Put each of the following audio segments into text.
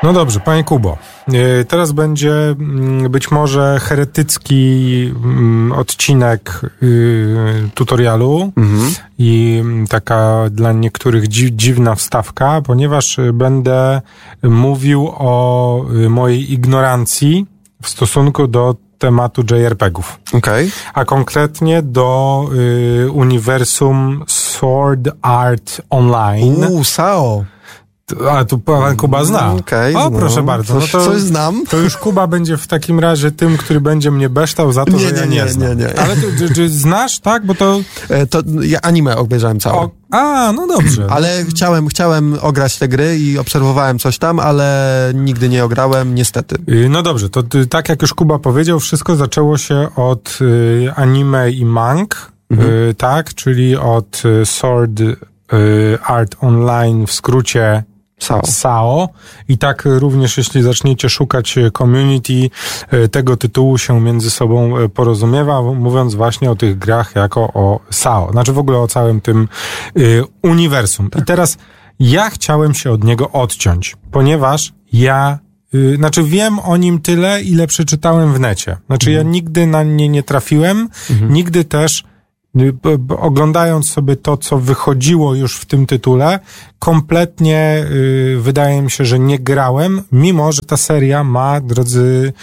No dobrze, panie Kubo, teraz będzie być może heretycki odcinek tutorialu i taka dla niektórych dziwna wstawka, ponieważ będę mówił o mojej ignorancji w stosunku do tematu JRPG-ów. Okej. A konkretnie do uniwersum Sword Art Online. SAO. A tu pan Kuba zna. Okej, o, proszę bardzo. No to, coś znam. To już Kuba będzie w takim razie tym, który będzie mnie beształ za to, że ja nie znam. Nie. Ale czy znasz, tak? Bo to... Ja anime obejrzałem całe. No dobrze. Ale chciałem ograć te gry i obserwowałem coś tam, ale nigdy nie ograłem, niestety. No dobrze, to tak jak już Kuba powiedział, wszystko zaczęło się od anime i mang, tak? Czyli od Sword Art Online, w skrócie SAO. I tak również jeśli zaczniecie szukać community, tego tytułu się między sobą porozumiewa, mówiąc właśnie o tych grach jako o SAO. Znaczy w ogóle o całym tym uniwersum. Tak. I teraz ja chciałem się od niego odciąć, ponieważ ja wiem o nim tyle, ile przeczytałem w necie. Ja nigdy na nie trafiłem, nigdy też oglądając sobie to, co wychodziło już w tym tytule, kompletnie wydaje mi się, że nie grałem, mimo że ta seria ma, drodzy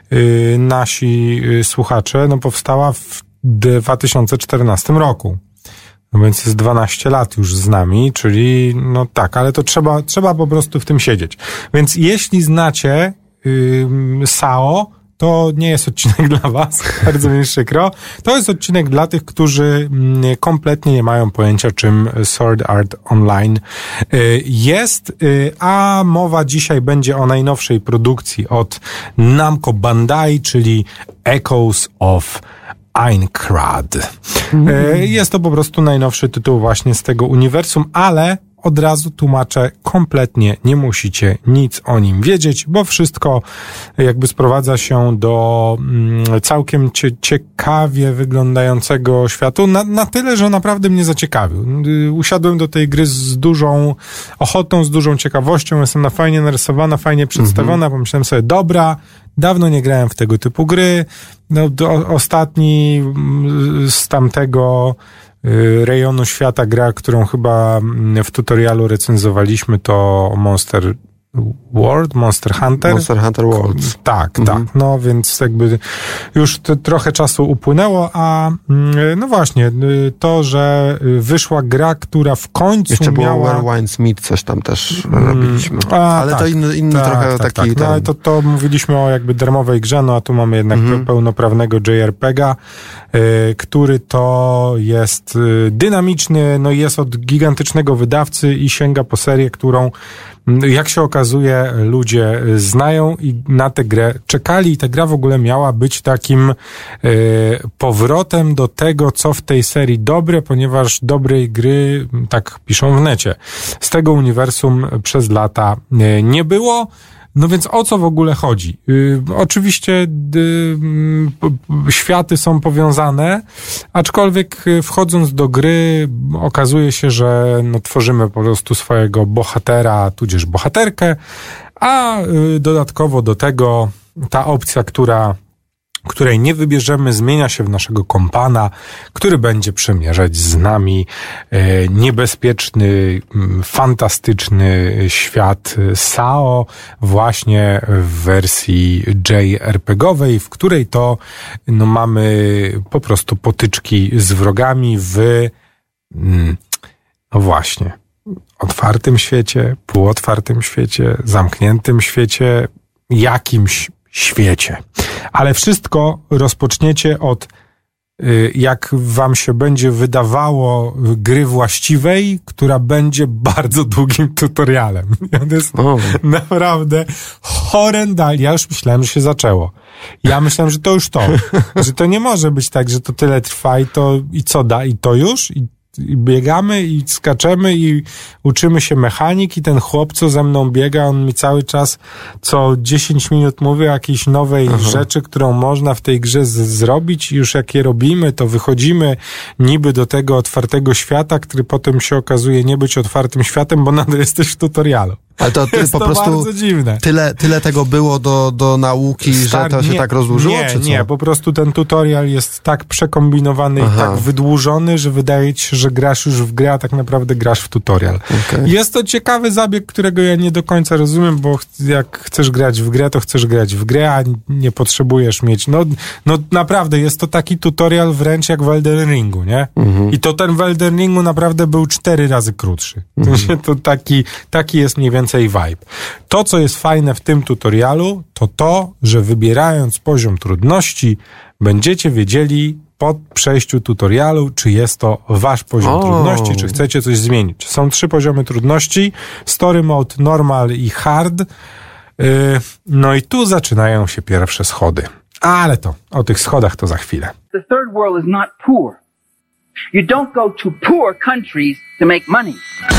nasi słuchacze, powstała w 2014 roku. Więc jest 12 lat już z nami, czyli tak, ale to trzeba po prostu w tym siedzieć. Więc jeśli znacie SAO, to nie jest odcinek dla was, bardzo mi przykro. To jest odcinek dla tych, którzy kompletnie nie mają pojęcia, czym Sword Art Online jest, a mowa dzisiaj będzie o najnowszej produkcji od Namco Bandai, czyli Echoes of Aincrad. Jest to po prostu najnowszy tytuł właśnie z tego uniwersum, ale od razu tłumaczę, kompletnie nie musicie nic o nim wiedzieć, bo wszystko jakby sprowadza się do całkiem ciekawie wyglądającego światu, na tyle, że naprawdę mnie zaciekawił. Usiadłem do tej gry z dużą ochotą, z dużą ciekawością, jest ona fajnie narysowana, fajnie przedstawiona, pomyślałem sobie, dobra, dawno nie grałem w tego typu gry, ostatni z tamtego rejonu świata gra, którą chyba w tutorialu recenzowaliśmy, to Monster Hunter? Monster Hunter World. Tak. Więc jakby już trochę czasu upłynęło, a właśnie, to, że wyszła gra, która w końcu jeszcze miała... Where Wines Meet, coś tam też robiliśmy. Ale tak, to inny trochę taki... Tak. No, to mówiliśmy o jakby darmowej grze, a tu mamy jednak pełnoprawnego JRPG-a, który to jest dynamiczny, jest od gigantycznego wydawcy i sięga po serię, którą jak się okazuje, ludzie znają i na tę grę czekali i ta gra w ogóle miała być takim powrotem do tego, co w tej serii dobre, ponieważ dobrej gry, tak piszą w necie, z tego uniwersum przez lata nie było. No więc o co w ogóle chodzi? Oczywiście światy są powiązane, aczkolwiek wchodząc do gry okazuje się, że tworzymy po prostu swojego bohatera, tudzież bohaterkę, a dodatkowo do tego ta opcja, której nie wybierzemy, zmienia się w naszego kompana, który będzie przemierzać z nami niebezpieczny, fantastyczny świat SAO właśnie w wersji JRPG-owej, w której to mamy po prostu potyczki z wrogami w otwartym świecie, półotwartym świecie, zamkniętym świecie, jakimś świecie. Ale wszystko rozpoczniecie od, jak wam się będzie wydawało, gry właściwej, która będzie bardzo długim tutorialem. To jest naprawdę horrendalnie. Ja już myślałem, że się zaczęło. Ja myślałem, że to już to. Że to nie może być tak, że to tyle trwa i co da? I to już? I biegamy i skaczemy i uczymy się mechanik i ten chłop, co ze mną biega, on mi cały czas co 10 minut mówi o jakiejś nowej rzeczy, którą można w tej grze zrobić i już jak je robimy, to wychodzimy niby do tego otwartego świata, który potem się okazuje nie być otwartym światem, bo nadal jesteś w tutorialu. Ale to jest po to prostu bardzo dziwne. Tyle tego było do nauki, że to się tak rozłożyło, czy co? Nie, po prostu ten tutorial jest tak przekombinowany i tak wydłużony, że wydaje ci się, że grasz już w grę, a tak naprawdę grasz w tutorial. Okay. Jest to ciekawy zabieg, którego ja nie do końca rozumiem, bo jak chcesz grać w grę, to chcesz grać w grę, a nie potrzebujesz mieć... No naprawdę, jest to taki tutorial wręcz jak w Elden Ringu, nie? I to ten w Elden Ringu naprawdę był 4 razy krótszy. To taki jest mniej więcej vibe. To, co jest fajne w tym tutorialu, to, że wybierając poziom trudności, będziecie wiedzieli po przejściu tutorialu, czy jest to wasz poziom trudności, czy chcecie coś zmienić. Są 3 poziomy trudności: Story Mode, Normal i Hard. No i tu zaczynają się pierwsze schody. Ale to, o tych schodach to za chwilę. The third world is not poor. You don't go to poor countries to make money.